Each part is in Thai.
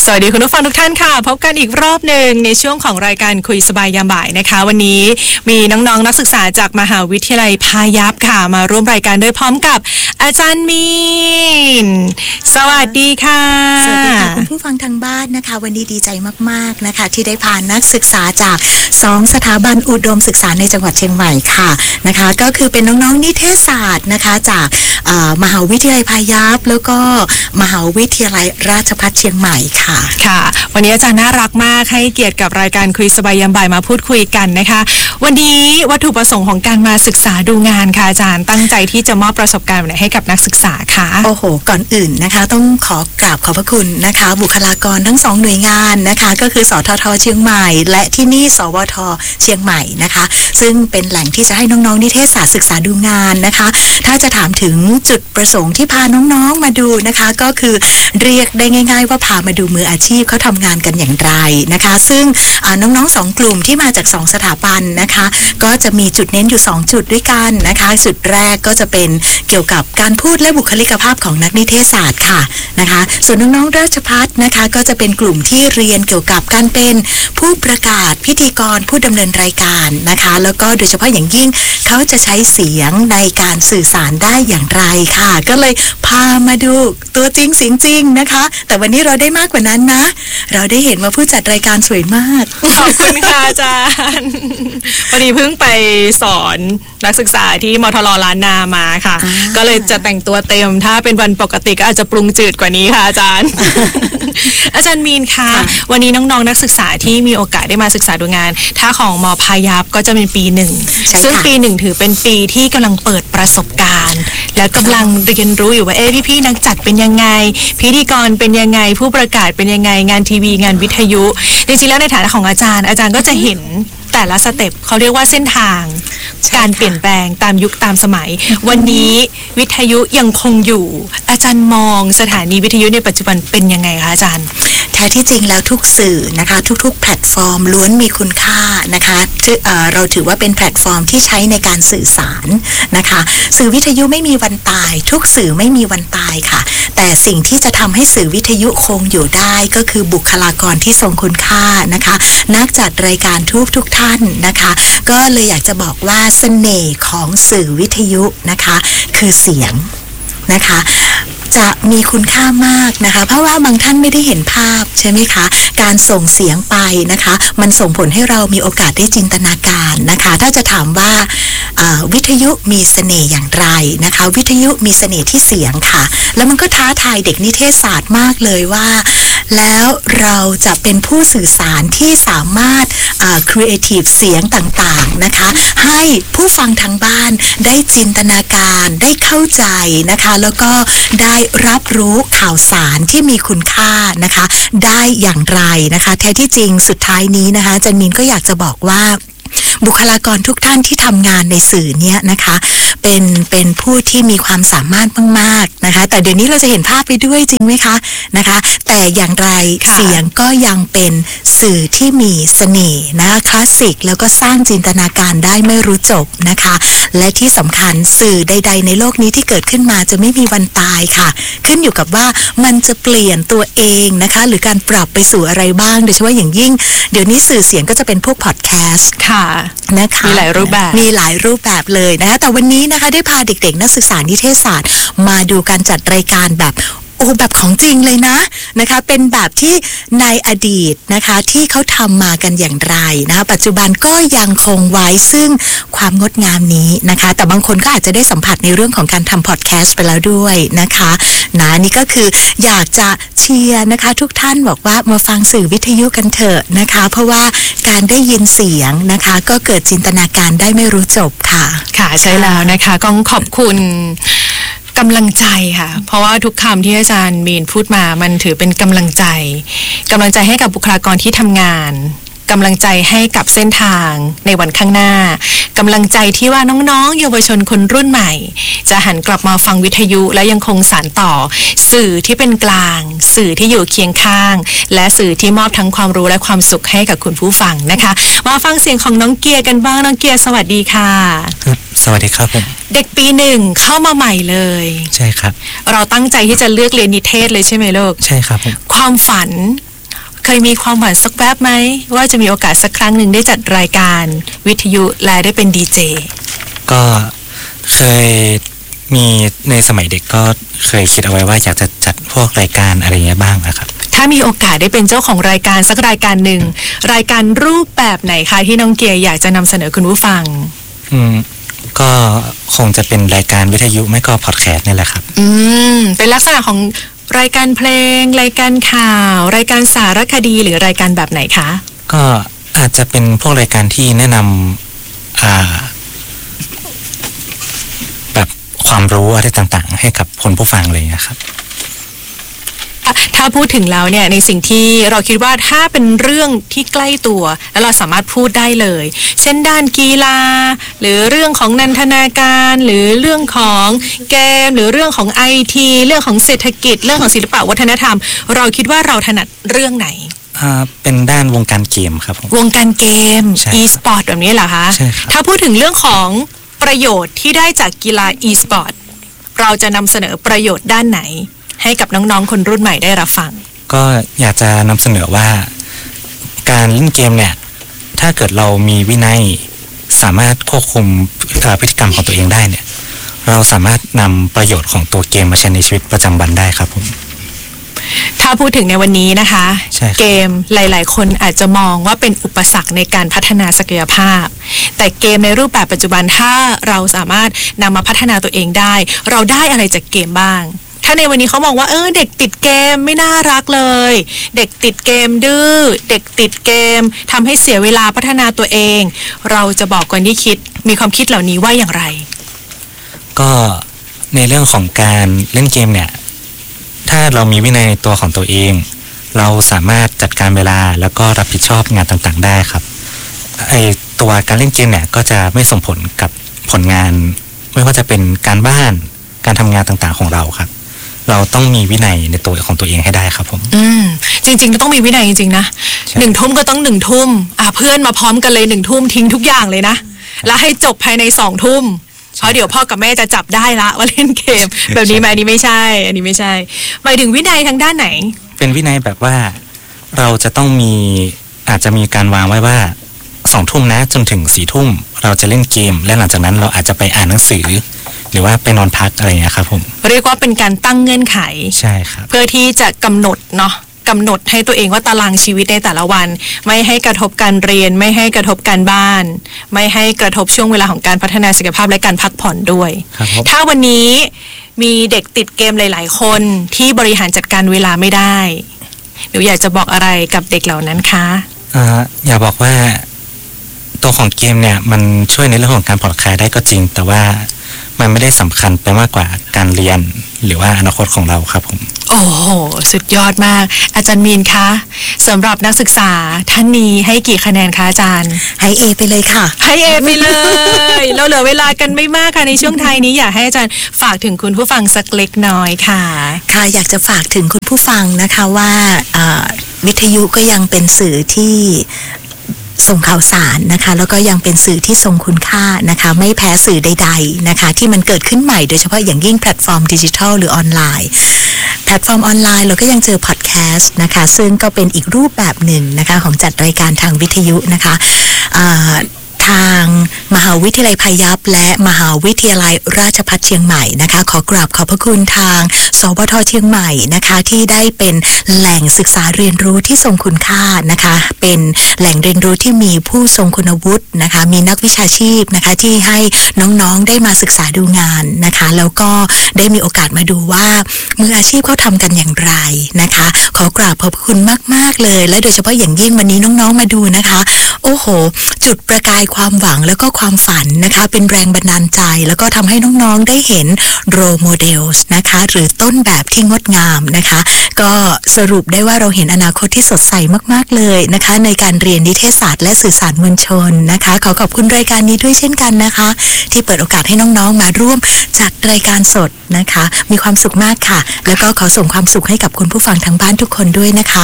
วัสดีคุณผู้ฟังทุกท่านค่ะพบกันอีกรอบหนึ่งในช่วงของรายการคุยสบายยามบ่ายนะคะวันนี้มีน้องๆนักศึกษาจากมหาวิทยาลัยพายัพค่ะมาร่วมรายการด้วยพร้อมกับอาจารย์มีนสวัสดีค่ะสวัสดีค่ะคุณผู้ฟังทางบ้านนะคะวันนี้ดีใจมากๆนะคะที่ได้พานักศึกษาจาก2สถาบันอุดมศึกษาในจังหวัดเชียงใหม่ค่ะนะคะก็คือเป็นน้องๆนิเทศศาสตร์นะคะจากมหาวิทยาลัยพายัพแล้วก็มหาวิทยาลัยราชภัฏเชียงใหม่ค่ะค่ะวันนี้อาจารย์น่ารักมากให้เกียรติกับรายการคุยสบายยามบ่ายมาพูดคุยกันนะคะวันนี้วัตถุประสงค์ของการมาศึกษาดูงานค่ะอาจารย์ตั้งใจที่จะมอบประสบการณ์ให้กับนักศึกษาค่ะโอ้โหก่อนอื่นนะคะต้องขอกราบขอบพระคุณนะคะบุคลากรทั้ง2หน่วยงานนะคะก็คือสทท.เชียงใหม่และที่นี่สวท.เชียงใหม่นะคะซึ่งเป็นแหล่งที่จะให้น้องๆนิเทศศาสตร์ศึกษาดูงานนะคะถ้าจะถามถึงจุดประสงค์ที่พาน้องๆมาดูนะคะก็คือเรียกได้ง่ายๆว่าพามาดูมืออาชีพเขาทำงานกันอย่างไรนะคะซึ่งน้องๆ2กลุ่มที่มาจาก2สถาบันนะคะก็จะมีจุดเน้นอยู่2จุดด้วยกันนะคะจุดแรกก็จะเป็นเกี่ยวกับการพูดและบุคลิกภาพของนักนิเทศศาสตร์ค่ะนะคะส่วนน้องๆราชภัฏนะคะก็จะเป็นกลุ่มที่เรียนเกี่ยวกับการเป็นผู้ประกาศพิธีกรผู้ดำเนินรายการนะคะแล้วก็โดยเฉพาะอย่างยิ่งเขาจะใช้เสียงในการสื่อสารได้อย่างไรค่ะก็เลยพามาดูตัวจริงเสียงจริงนะคะแต่วันนี้เราได้มากกว่านั้นนะเราได้เห็นว่าผู้จัดรายการสวยมากขอบคุณค่ะอาจารย์วันนี้เพิ่งไปสอนนักศึกษาที่มทร.ล้านนามาค่ะก็เลยจะแต่งตัวเต็มถ้าเป็นวันปกติก็อาจจะปรุงจืดกว่านี้ค่ะอาจารย์ อาจารย์มีนค่ะวันนี้น้องๆนักศึกษาที่มีโอกาสได้มาศึกษาดูงานถ้าของม.พายัพก็จะเป็นปี1ซึ่งปี1ถือเป็นปีที่กำลังเปิดประสบการณ์และกำลังเรียนรู้อยู่ว่าพี่ๆนักจัดเป็นยังไงพิธีกรเป็นยังไงผู้ประกาศเป็นยังไงงานทีวีงานวิทยุจริงๆแล้วในฐานะของอาจารย์ก็จะเห็นแต่ละสเต็ปเขาเรียกว่าเส้นทางการเปลี่ยนแปลงตามยุคตามสมัยวันนี้วิทยุยังคงอยู่อาจารย์มองสถานีวิทยุในปัจจุบันเป็นยังไงคะอาจารย์แท้ที่จริงแล้วทุกสื่อนะคะทุกๆแพลตฟอร์มล้วนมีคุณค่านะคะเราถือว่าเป็นแพลตฟอร์มที่ใช้ในการสื่อสารนะคะสื่อวิทยุไม่มีวันตายทุกสื่อไม่มีวันตายค่ะแต่สิ่งที่จะทำให้สื่อวิทยุคงอยู่ได้ก็คือบุคลากรที่ทรงคุณค่านะคะนักจัดรายการทุกท่านนะคะก็เลยอยากจะบอกว่าเสน่ห์ของสื่อวิทยุนะคะคือเสียงนะคะจะมีคุณค่ามากนะคะเพราะว่าบางท่านไม่ได้เห็นภาพใช่ไหมคะการส่งเสียงไปนะคะมันส่งผลให้เรามีโอกาสได้จินตนาการนะคะถ้าจะถามว่าวิทยุมีเสน่ห์อย่างไรนะคะวิทยุมีเสน่ห์ที่เสียงค่ะแล้วมันก็ท้าทายเด็กนิเทศศาสตร์มากเลยว่าแล้วเราจะเป็นผู้สื่อสารที่สามารถcreative เสียงต่างๆนะคะให้ผู้ฟังทางบ้านได้จินตนาการได้เข้าใจนะคะแล้วก็ได้รับรู้ข่าวสารที่มีคุณค่านะคะได้อย่างไรนะคะแท้ที่จริงสุดท้ายนี้นะคะจันมินก็อยากจะบอกว่าบุคลากรทุกท่านที่ทำงานในสื่อเนี้ยนะคะเป็นผู้ที่มีความสามารถมากๆนะคะแต่เดี๋ยวนี้เราจะเห็นภาพไปด้วยจริงไหมคะนะคะแต่อย่างไรเสียงก็ยังเป็นสื่อที่มีเสน่ห์นะคลาสสิกแล้วก็สร้างจินตนาการได้ไม่รู้จบนะคะและที่สำคัญสื่อใดๆในโลกนี้ที่เกิดขึ้นมาจะไม่มีวันตายค่ะขึ้นอยู่กับว่ามันจะเปลี่ยนตัวเองนะคะหรือการปรับไปสู่อะไรบ้างโดยเฉพาะอย่างยิ่งเดี๋ยวนี้สื่อเสียงก็จะเป็นพวกพอดแคสต์นะคะมีหลายรูปแบบเลยนะคะแต่วันนี้นะคะได้พาเด็กๆนักศึกษานิเทศศาสตร์มาดูการจัดรายการแบบแบบของจริงเลยนะคะเป็นแบบที่ในอดีตนะคะที่เขาทำมากันอย่างไรนะคะปัจจุบันก็ยังคงไว้ซึ่งความงดงามนี้นะคะแต่บางคนก็อาจจะได้สัมผัสในเรื่องของการทำพอดแคสต์ไปแล้วด้วยนะคะนี่ก็คืออยากจะเชียร์นะคะทุกท่านบอกว่ามาฟังสื่อวิทยุกันเถอะนะคะเพราะว่าการได้ยินเสียงนะคะก็เกิดจินตนาการได้ไม่รู้จบค่ะใช่แล้วนะคะก็ขอบคุณกำลังใจค่ะเพราะว่าทุกคำที่อาจารย์มีนพูดมามันถือเป็นกำลังใจให้กับบุคลากรที่ทำงานกำลังใจให้กับเส้นทางในวันข้างหน้ากำลังใจที่ว่าน้องๆเยาวชนคนรุ่นใหม่จะหันกลับมาฟังวิทยุและยังคงสานต่อสื่อที่เป็นกลางสื่อที่อยู่เคียงข้างและสื่อที่มอบทั้งความรู้และความสุขให้กับคุณผู้ฟังนะคะมาฟังเสียงของน้องเกียร์กันบ้างน้องเกียร์สวัสดีค่ะสวัสดีครับผมเด็กปี1เข้ามาใหม่เลยใช่ครับเราตั้งใจที่จะเลือกเรียนนิเทศเลยใช่ไหมลูกใช่ครับผมความฝันเคยมีความหวังสักแวบไหมว่าจะมีโอกาสสักครั้งหนึ่งได้จัดรายการวิทยุและได้เป็นดีเจก็เคยมีในสมัยเด็กก็เคยคิดเอาไว้ว่าอยากจะจัดพวกรายการอะไรเงี้ยบ้างนะครับถ้ามีโอกาสได้เป็นเจ้าของรายการสักรายการหนึ่งรายการรูปแบบไหนคะที่น้องเกียร์อยากจะนำเสนอคุณผู้ฟังก็คงจะเป็นรายการวิทยุไม่ก็พอดแคสต์นี่แหละครับเป็นลักษณะของรายการเพลงรายการข่าวรายการสารคดีหรือรายการแบบไหนคะก็อาจจะเป็นพวกรายการที่แนะนำแบบความรู้อะไรต่างๆให้กับคนผู้ฟังเลยนะครับถ้าพูดถึงแล้วเนี่ยในสิ่งที่เราคิดว่าถ้าเป็นเรื่องที่ใกล้ตัวแล้วเราสามารถพูดได้เลยเช่นด้านกีฬาหรือเรื่องของนันทนาการหรือเรื่องของเกมหรือเรื่องของ IT เรื่องของเศรษฐกิจเรื่องของศิลปะวัฒนธรรมเราคิดว่าเราถนัดเรื่องไหนเป็นด้านวงการเกมครับผมวงการเกม e-sport แบบนี้เหรอคะใช่ครับถ้าพูดถึงเรื่องของประโยชน์ที่ได้จากกีฬา e-sport เราจะนำเสนอประโยชน์ด้านไหนให้กับน้องๆคนรุ่นใหม่ได้รับฟังก็อยากจะนำเสนอว่าการเล่นเกมเนี่ยถ้าเกิดเรามีวินัยสามารถควบคุมพฤติกรรมของตัวเองได้เนี่ยเราสามารถนำประโยชน์ของตัวเกมมาใช้ในชีวิตประจำวันได้ครับผมถ้าพูดถึงในวันนี้นะคะเกมหลายๆคนอาจจะมองว่าเป็นอุปสรรคในการพัฒนาศักยภาพแต่เกมในรูปแบบปัจจุบันถ้าเราสามารถนำมาพัฒนาตัวเองได้เราได้อะไรจากเกมบ้างถ้าในวันนี้เขามองว่าเด็กติดเกมไม่น่ารักเลยเด็กติดเกมดื้อเด็กติดเกมทำให้เสียเวลาพัฒนาตัวเองเราจะบอกคนที่คิดมีความคิดเหล่านี้ว่าอย่างไรก็ในเรื่องของการเล่นเกมเนี่ยถ้าเรามีวินัยในตัวของตัวเองเราสามารถจัดการเวลาแล้วก็รับผิดชอบงานต่างๆได้ครับตัวการเล่นเกมเนี่ยก็จะไม่ส่งผลกับผลงานไม่ว่าจะเป็นการบ้านการทำงานต่างๆของเราครับเราต้องมีวินัยในตัวของตัวเองให้ได้ครับผมจริงๆต้องมีวินัยจริงๆนะ1 ทุ่มก็ต้อง1 ทุ่มเพื่อนมาพร้อมกันเลย1 ทุ่มทิ้งทุกอย่างเลยนะแล้วให้จบภายใน2 ทุ่มเพราะเดี๋ยวพ่อกับแม่จะจับได้ละว่าเล่นเกมแบบนี้ไหมอันนี้ไม่ใช่อันนี้ไม่ใช่หมายถึงวินัยทางด้านไหนเป็นวินัยแบบว่าเราจะต้องมีอาจจะมีการวางไว้ว่า2 ทุ่มนะจนถึง4 ทุ่มเราจะเล่นเกมและหลังจากนั้นเราอาจจะไปอ่านหนังสือหรือว่าไปนอนพักอะไรอย่างเงี้ยครับผมเรียกว่าเป็นการตั้งเงื่อนไขใช่ครับเพื่อที่จะกำหนดเนาะกำหนดให้ตัวเองว่าตารางชีวิตในแต่ละวันไม่ให้กระทบการเรียนไม่ให้กระทบการบ้านไม่ให้กระทบช่วงเวลาของการพัฒนาศักยภาพและการพักผ่อนด้วยถ้าวันนี้มีเด็กติดเกมหลายๆคนที่บริหารจัดการเวลาไม่ได้หนูอยากจะบอกอะไรกับเด็กเหล่านั้นคะอยากบอกว่าตัวของเกมเนี่ยมันช่วยในเรื่องของการผ่อนคลายได้ก็จริงแต่ว่ามันไม่ได้สำคัญไปมากกว่าการเรียนหรือว่าอนาคตของเราครับผมโอ้โหสุดยอดมากอาจารย์มีนคะสำหรับนักศึกษาท่านนี้ให้กี่คะแนนคะอาจารย์ให้ A ไปเลยค่ะให้ A ไปเลยเราเหลือเวลากันไม่มากค่ะในช่วงท้ายนี้อยากให้อาจารย์ฝากถึงคุณผู้ฟังสักเล็กน้อยค่ะค่ะอยากจะฝากถึงคุณผู้ฟังนะคะว่าวิทยุก็ยังเป็นสื่อที่ส่งข่าวสารนะคะแล้วก็ยังเป็นสื่อที่ทรงคุณค่านะคะไม่แพ้สื่อใดๆนะคะที่มันเกิดขึ้นใหม่โดยเฉพาะอย่างยิ่งแพลตฟอร์มดิจิทัลหรือออนไลน์แพลตฟอร์มออนไลน์เราก็ยังเจอพอดแคสต์นะคะซึ่งก็เป็นอีกรูปแบบหนึ่งนะคะของจัดรายการทางวิทยุนะคะทางมหาวิทยาลัยพายัพและมหาวิทยาลัยราชภัฏเชียงใหม่นะคะขอกราบขอบพระคุณทางสวท.เชียงใหม่นะคะที่ได้เป็นแหล่งศึกษาเรียนรู้ที่ทรงคุณค่านะคะเป็นแหล่งเรียนรู้ที่มีผู้ทรงคุณวุฒินะคะมีนักวิชาชีพนะคะที่ให้น้องๆได้มาศึกษาดูงานนะคะแล้วก็ได้มีโอกาสมาดูว่ามืออาชีพเขาทำกันอย่างไรนะคะขอกราบขอบคุณมากๆเลยและโดยเฉพาะอย่างยิ่งวันนี้น้องๆมาดูนะคะโอ้โหจุดประกายความหวังแล้วก็ความฝันนะคะเป็นแรงบันดาลใจแล้วก็ทำให้น้องๆได้เห็นโรโมเดลส์นะคะหรือต้นแบบที่งดงามนะคะก็สรุปได้ว่าเราเห็นอนาคตที่สดใสมากๆเลยนะคะในการเรียนนิเทศศาสตร์และสื่อสารมวลชนนะคะขอขอบคุณรายการนี้ด้วยเช่นกันนะคะที่เปิดโอกาสให้น้องๆมาร่วมจัดรายการสดนะคะมีความสุขมากค่ะแล้วก็ขอส่งความสุขให้กับคุณผู้ฟังทางบ้านทุกคนด้วยนะคะ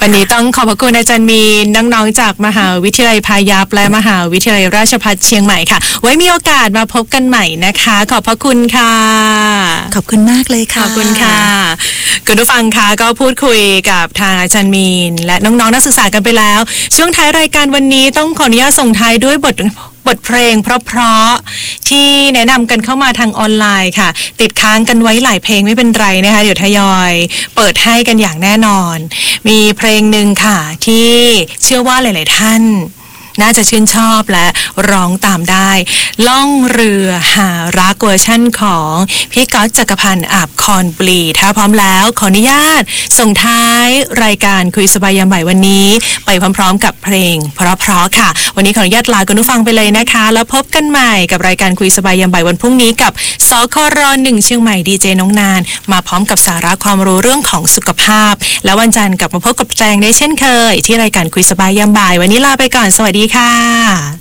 วันนี้ต้องขอบพระคุณอาจารย์มีนน้องๆจากมหาวิทยาลัยพายัพและมหาวิทยาลัยราชภัฏเชียงใหม่ค่ะไว้มีโอกาสมาพบกันใหม่นะคะขอบพระคุณค่ะขอบคุณมากเลยค่ะขอบคุณค่ะคุณผู้ฟังคะก็พูดคุยกับทางอาจารย์มีนและน้องๆนักศึกษากันไปแล้วช่วงท้ายรายการวันนี้ต้องขออนุญาตส่งท้ายด้วยบทเพลงเพราะๆที่แนะนำกันเข้ามาทางออนไลน์ค่ะติดค้างกันไว้หลายเพลงไม่เป็นไรนะคะเดี๋ยวทยอยเปิดให้กันอย่างแน่นอนมีเพลงหนึ่งค่ะที่เชื่อว่าหลายๆท่านน่าจะชื่นชอบและร้องตามได้ล่องเรือหารักเวอร์ชั่นของพี่ก๊อตจักรพันธ์อาบคอนบลีถ้าพร้อมแล้วขออนุญาตส่งท้ายรายการคุยสบายยามบ่ายวันนี้ไปพร้อมๆกับเพลงเพราะๆค่ะวันนี้ขออนุญาตลาคุณผู้ฟังไปเลยนะคะแล้วพบกันใหม่กับรายการคุยสบายยามบ่ายวันพรุ่งนี้กับสคร1เชียงใหม่ดีเจน้องนานมาพร้อมกับสาระความรู้เรื่องของสุขภาพแล้ววันจันทร์กลับมาพบกับแจงได้เช่นเคยที่รายการคุยสบายยามบ่ายวันนี้ลาไปก่อนสวัสดีค่ะ